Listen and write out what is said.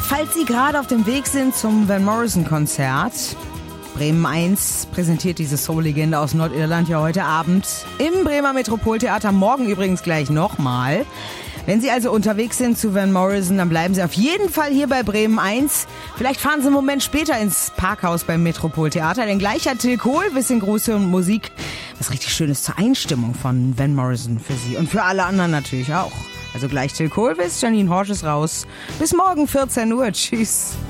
falls Sie gerade auf dem Weg sind zum Van Morrison-Konzert, Bremen 1 präsentiert diese Soul-Legende aus Nordirland ja heute Abend im Bremer Metropoltheater, morgen übrigens gleich nochmal. Wenn Sie also unterwegs sind zu Van Morrison, dann bleiben Sie auf jeden Fall hier bei Bremen 1. Vielleicht fahren Sie einen Moment später ins Parkhaus beim Metropoltheater, denn gleich hat Till Kohl, bisschen Grüße und Musik, was richtig Schönes zur Einstimmung von Van Morrison für Sie und für alle anderen natürlich auch. Also gleich Till Kohl, Janine Horsch ist raus. Bis morgen 14 Uhr. Tschüss.